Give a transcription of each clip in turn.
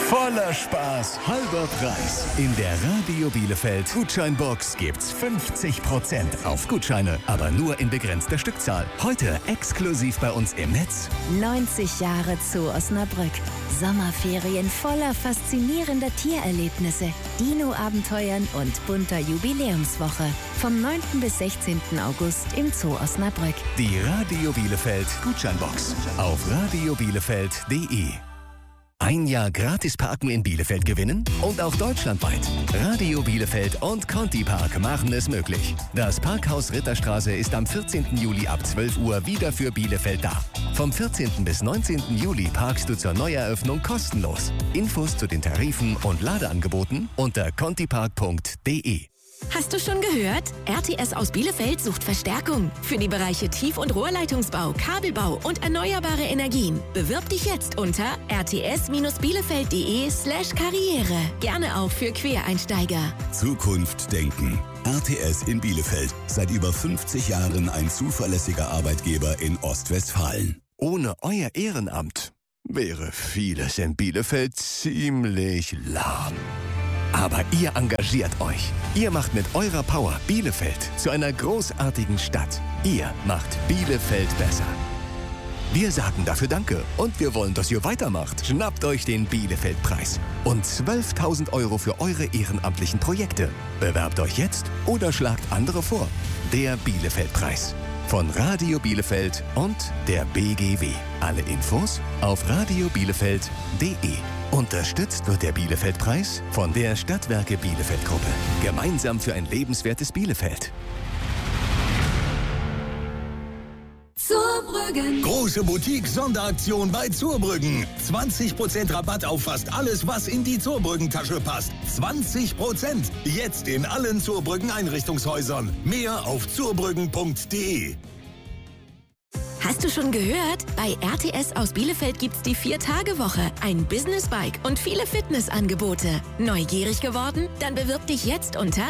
Voller Spaß, halber Preis. In der Radio Bielefeld Gutscheinbox gibt's 50% auf Gutscheine, aber nur in begrenzter Stückzahl. Heute exklusiv bei uns im Netz. 90 Jahre Zoo Osnabrück. Sommerferien voller faszinierender Tiererlebnisse, Dino-Abenteuern und bunter Jubiläumswoche. Vom 9. bis 16. August im Zoo Osnabrück. Die Radio Bielefeld Gutscheinbox auf radiobielefeld.de. Ein Jahr gratis parken in Bielefeld gewinnen und auch deutschlandweit. Radio Bielefeld und Conti Park machen es möglich. Das Parkhaus Ritterstraße ist am 14. Juli ab 12 Uhr wieder für Bielefeld da. Vom 14. bis 19. Juli parkst du zur Neueröffnung kostenlos. Infos zu den Tarifen und Ladeangeboten unter contipark.de. Hast du schon gehört? RTS aus Bielefeld sucht Verstärkung für die Bereiche Tief- und Rohrleitungsbau, Kabelbau und erneuerbare Energien. Bewirb dich jetzt unter rts-bielefeld.de/karriere. Gerne auch für Quereinsteiger. Zukunft denken. RTS in Bielefeld. Seit über 50 Jahren ein zuverlässiger Arbeitgeber in Ostwestfalen. Ohne euer Ehrenamt wäre vieles in Bielefeld ziemlich lahm. Aber ihr engagiert euch. Ihr macht mit eurer Power Bielefeld zu einer großartigen Stadt. Ihr macht Bielefeld besser. Wir sagen dafür Danke und wir wollen, dass ihr weitermacht. Schnappt euch den Bielefeld-Preis und 12.000 € für eure ehrenamtlichen Projekte. Bewerbt euch jetzt oder schlagt andere vor. Der Bielefeld-Preis von Radio Bielefeld und der BGW. Alle Infos auf radiobielefeld.de. Unterstützt wird der Bielefeld-Preis von der Stadtwerke Bielefeld-Gruppe. Gemeinsam für ein lebenswertes Bielefeld. Zurbrüggen. Große Boutique-Sonderaktion bei Zurbrüggen. 20% Rabatt auf fast alles, was in die Zurbrüggen-Tasche passt. 20%. Jetzt in allen Zurbrüggen-Einrichtungshäusern. Mehr auf zurbrüggen.de. Hast du schon gehört? Bei RTS aus Bielefeld gibt's die 4-Tage-Woche, ein Business-Bike und viele Fitnessangebote. Neugierig geworden? Dann bewirb dich jetzt unter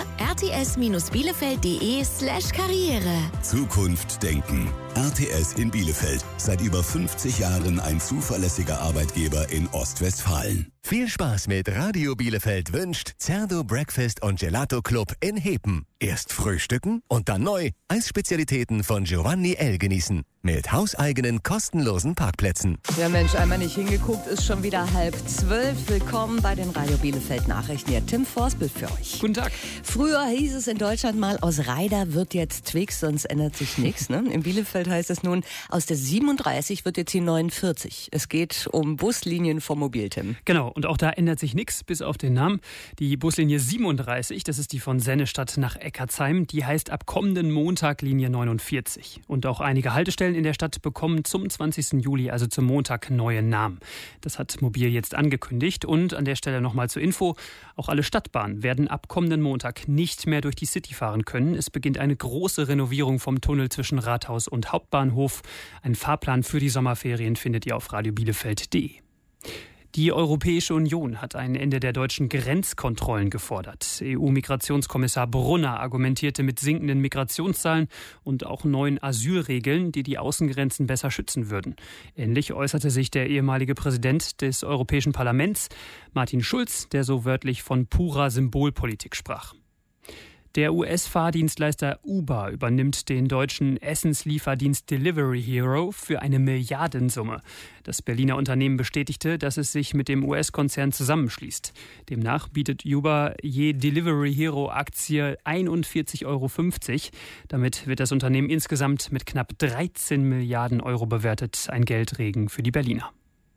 rts-bielefeld.de/karriere. Zukunft denken. RTS in Bielefeld. Seit über 50 Jahren ein zuverlässiger Arbeitgeber in Ostwestfalen. Viel Spaß mit Radio Bielefeld wünscht Zerdo Breakfast und Gelato Club in Hepen. Erst frühstücken und dann neu Eisspezialitäten von Giovanni L. genießen. Mit hauseigenen kostenlosen Parkplätzen. Ja Mensch, einmal nicht hingeguckt, ist schon wieder 11:30. Willkommen bei den Radio Bielefeld Nachrichten. Ja, Tim Forstbild für euch. Guten Tag. Früher hieß es in Deutschland mal, aus Reider wird jetzt Twix, sonst ändert sich nichts. Ne? In Bielefeld heißt es nun, aus der 37 wird jetzt die 49. Es geht um Buslinien vom Mobil, Tim. Genau, und auch da ändert sich nichts, bis auf den Namen. Die Buslinie 37, das ist die von Sennestadt nach Eckartsheim, die heißt ab kommenden Montag Linie 49. Und auch einige Haltestellen in der Stadt bekommen zum 20. Juli, also zum Montag, neue Namen. Das hat Mobil jetzt angekündigt. Und an der Stelle nochmal zur Info, auch alle Stadtbahnen werden ab kommenden Montag nicht mehr durch die City fahren können. Es beginnt eine große Renovierung vom Tunnel zwischen Rathaus und Hauptbahnhof. Einen Fahrplan für die Sommerferien findet ihr auf radiobielefeld.de. Die Europäische Union hat ein Ende der deutschen Grenzkontrollen gefordert. EU-Migrationskommissar Brunner argumentierte mit sinkenden Migrationszahlen und auch neuen Asylregeln, die die Außengrenzen besser schützen würden. Ähnlich äußerte sich der ehemalige Präsident des Europäischen Parlaments, Martin Schulz, der so wörtlich von purer Symbolpolitik sprach. Der US-Fahrdienstleister Uber übernimmt den deutschen Essenslieferdienst Delivery Hero für eine Milliardensumme. Das Berliner Unternehmen bestätigte, dass es sich mit dem US-Konzern zusammenschließt. Demnach bietet Uber je Delivery Hero Aktie 41,50 €. Damit wird das Unternehmen insgesamt mit knapp 13 Milliarden Euro bewertet. Ein Geldregen für die Berliner.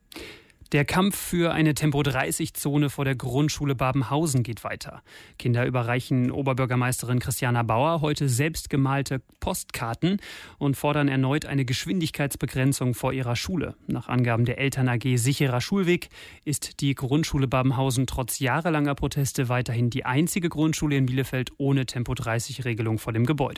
Der Kampf für eine Tempo-30-Zone vor der Grundschule Babenhausen geht weiter. Kinder überreichen Oberbürgermeisterin Christiana Bauer heute selbstgemalte Postkarten und fordern erneut eine Geschwindigkeitsbegrenzung vor ihrer Schule. Nach Angaben der Eltern AG Sicherer Schulweg ist die Grundschule Babenhausen trotz jahrelanger Proteste weiterhin die einzige Grundschule in Bielefeld ohne Tempo-30-Regelung vor dem Gebäude.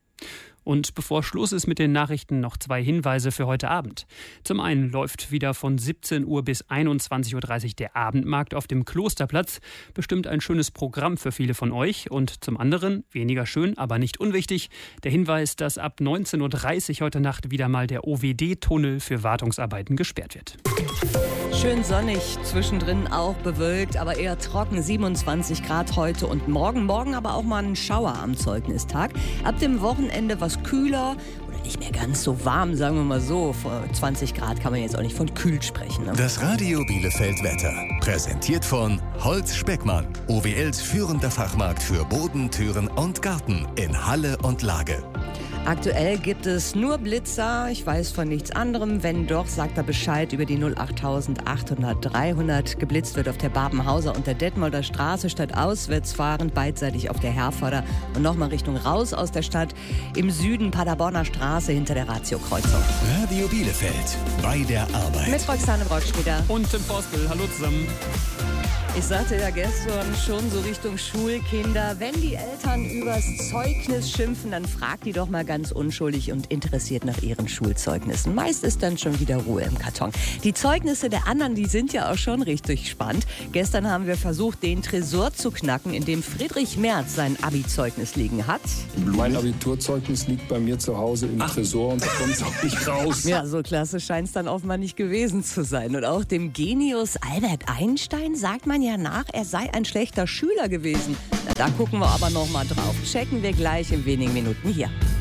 Und bevor Schluss ist mit den Nachrichten, noch 2 Hinweise für heute Abend. Zum einen läuft wieder von 17 Uhr bis 21.30 Uhr der Abendmarkt auf dem Klosterplatz. Bestimmt ein schönes Programm für viele von euch. Und zum anderen, weniger schön, aber nicht unwichtig, der Hinweis, dass ab 19.30 Uhr heute Nacht wieder mal der OWD-Tunnel für Wartungsarbeiten gesperrt wird. Schön sonnig, zwischendrin auch bewölkt, aber eher trocken, 27 Grad heute und morgen. Morgen aber auch mal ein Schauer am Zeugnistag. Ab dem Wochenende was kühler oder nicht mehr ganz so warm, sagen wir mal so. Vor 20 Grad kann man jetzt auch nicht von kühl sprechen. Ne? Das Radio Bielefeld Wetter. Präsentiert von Holz Speckmann. OWLs führender Fachmarkt für Boden, Türen und Garten in Halle und Lage. Aktuell gibt es nur Blitzer, ich weiß von nichts anderem. Wenn doch, sagt er Bescheid über die 08800 300. Geblitzt wird auf der Babenhauser und der Detmolder Straße, statt auswärts fahrend, beidseitig auf der Herforder und nochmal Richtung raus aus der Stadt. Im Süden Paderborner Straße hinter der Ratio-Kreuzung. Radio Bielefeld, bei der Arbeit. Mit Roxane Brockschmieder. Und Tim Forstel, hallo zusammen. Ich sagte ja gestern schon so Richtung Schulkinder, wenn die Eltern übers Zeugnis schimpfen, dann fragt die doch mal ganz unschuldig und interessiert nach ihren Schulzeugnissen. Meist ist dann schon wieder Ruhe im Karton. Die Zeugnisse der anderen, die sind ja auch schon richtig spannend. Gestern haben wir versucht, den Tresor zu knacken, in dem Friedrich Merz sein Abi-Zeugnis liegen hat. Mein Abiturzeugnis liegt bei mir zu Hause im Tresor und da kommt es auch nicht raus. Ja, so klasse scheint es dann offenbar nicht gewesen zu sein. Und auch dem Genius Albert Einstein sagt man ja nach, er sei ein schlechter Schüler gewesen. Na, da gucken wir aber noch mal drauf. Checken wir gleich in wenigen Minuten hier.